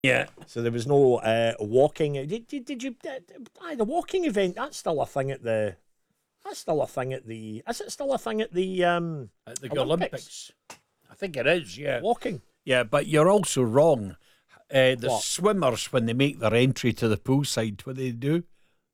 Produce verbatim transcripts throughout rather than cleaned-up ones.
Yeah. So there was no uh, walking. Did, did, did you? Uh, aye, the walking event. That's still a thing at the. That's still a thing at the. Is it still a thing at the um At the Olympics? Olympics. I think it is. Yeah. Walking. Yeah, but you're also wrong. Uh, the What? swimmers, when they make their entry to the poolside, what do they do?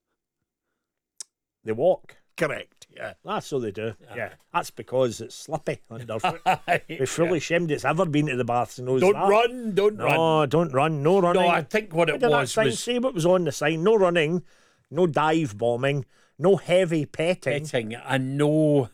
They walk. Correct. Yeah. That's what they do. Yeah. yeah. That's because it's slippy underfoot. yeah. We're fully shamed it's ever been to the baths and knows Don't that. run. Don't no, run. No, don't run. No running. No, I think what it What did that was sign was say what was on the sign? No running, no dive bombing, no heavy petting. petting and no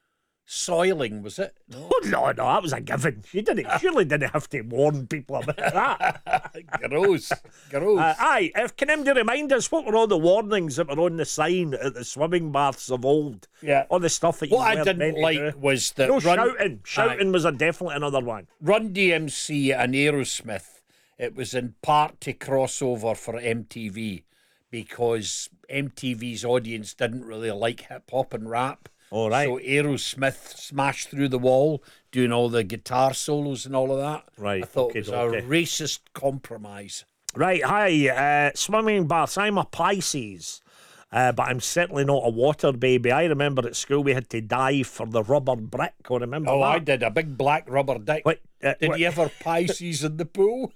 soiling, was it? No. Oh, no, no, that was a given. She didn't. Surely didn't have to warn people about that. Gross. Gross. Uh, aye, if can him to remind us what were all the warnings that were on the sign at the swimming baths of old? Yeah. All the stuff that you what I weren't didn't meant to like do. was that No Run, shouting. Shouting aye. was a definitely another one. Run D M C and Aerosmith, it was in part to crossover for M T V because M T V's audience didn't really like hip hop and rap. All right. So Aerosmith smashed through the wall doing all the guitar solos and all of that. Right, I thought okay, it was okay. a racist compromise. Right, hi. Uh, swimming baths. I'm a Pisces, uh, but I'm certainly not a water baby. I remember at school we had to dive for the rubber brick. I remember Oh, that. I did a big black rubber dick. What, uh, did what- you ever Pisces in the pool?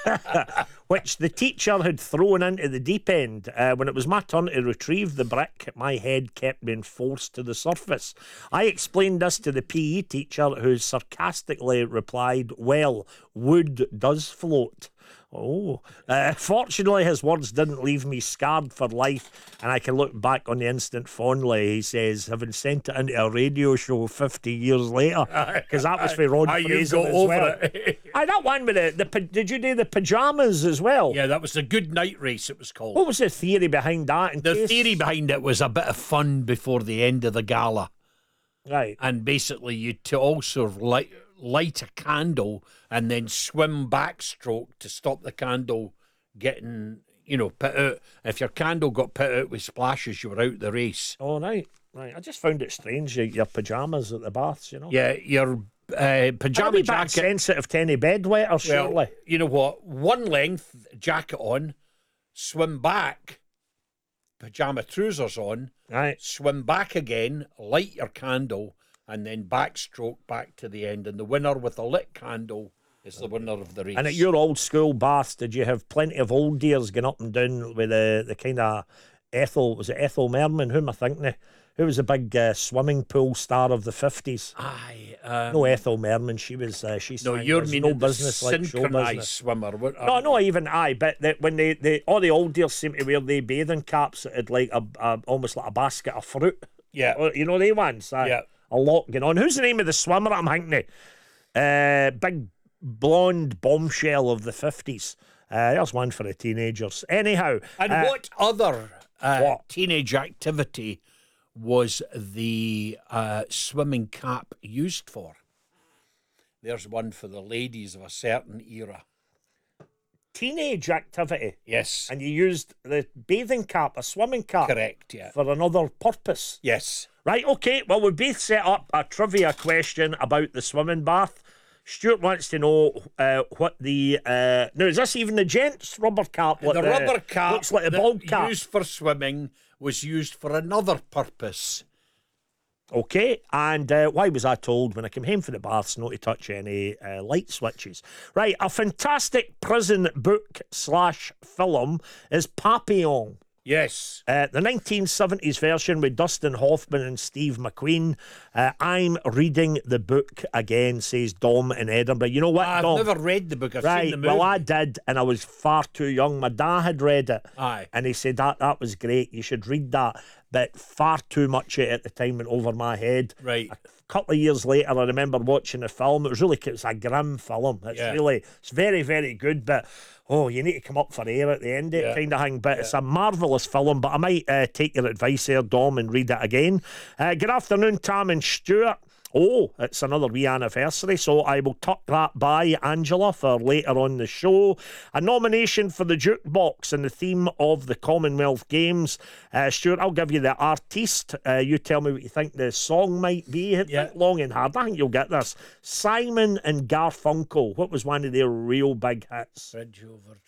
Which the teacher had thrown into the deep end. Uh, when it was my turn to retrieve the brick, my head kept being forced to the surface. I explained this to the P E teacher, who sarcastically replied, "Well, wood does float." Oh, uh, fortunately, his words didn't leave me scarred for life, and I can look back on the instant fondly. He says, having sent it into a radio show fifty years later, because that was for Ron Ah, you Fraser got as over well. it. Aye, that one with the, the pa- did you do the pajamas as well? Yeah, that was the Good Night Race, it was called. What was the theory behind that? In The case- theory behind it was a bit of fun before the end of the gala. Right. And basically, you to also light, light a candle and then swim backstroke to stop the candle getting, you know, put out. If your candle got put out with splashes, you were out the race. Oh, right. Right. I just found it strange, your, your pajamas at the baths, you know. Yeah, your uh, I'm pajama a bit jacket. sensitive to any bedwetter, surely. Well, you know what? One length jacket on, swim back, pajama trousers on, Right. swim back again, light your candle, and then backstroke back to the end. And the winner with a lit candle is the winner of the race. And at your old school baths, did you have plenty of old dears going up and down with the, the kind of Ethel, was it Ethel Merman? Who am I thinking of? Who was the big uh, swimming pool star of the fifties? Aye, um, No, Ethel Merman. She was. Uh, she no, sang, you're there's meaning no business the like show synchronised business. swimmer. What, No, no, even I. But the, when they, they, all the old dears seem to wear the bathing caps that had like a, a almost like a basket of fruit. Yeah. Or, you know they ones. Uh, Yeah. A lot going on. Who's the name of the swimmer I'm thinking of? Uh, big blonde bombshell of the fifties. Uh, there's one for the teenagers. Anyhow. And uh, what other uh, what? teenage activity was the uh, swimming cap used for? There's one for the ladies of a certain era. Teenage activity. Yes. And you used the bathing cap, a swimming cap. Correct, yeah. For another purpose. Yes. Right, okay. Well, we both set up a trivia question about the swimming bath. Stuart wants to know uh, what the... Uh, now, is this even the gents' rubber cap? Like the rubber cap Looks like a that bald cap. used for swimming was used for another purpose. Okay, and uh, why was I told when I came home from the baths not to touch any uh, light switches? Right, a fantastic prison book slash film is Papillon. Yes. Uh, the nineteen seventies version with Dustin Hoffman and Steve McQueen. Uh, I'm reading the book again, says Dom in Edinburgh. You know what, I've Dom? never read the book. I've Right, seen the movie. well, I did, and I was far too young. My dad had read it, Aye. and he said that that was great. You should read that, but far too much of it at the time went over my head. Right. A couple of years later, I remember watching the film. It was really, it's a grim film. It's Yeah. really, it's very, very good, but oh, you need to come up for air at the end of it, Yeah. kind of thing. But it's a marvellous film. But I might uh, take your advice here, Dom, and read it again. Uh, good afternoon, Tam and Stuart. Oh, it's another wee anniversary, so I will tuck that by, Angela, for later on the show. A nomination for the jukebox and the theme of the Commonwealth Games. Uh, Stuart, I'll give you the artiste. Uh, you tell me what you think the song might be. It's Yeah. long and hard. I think you'll get this. Simon and Garfunkel. What was one of their real big hits? Bridge over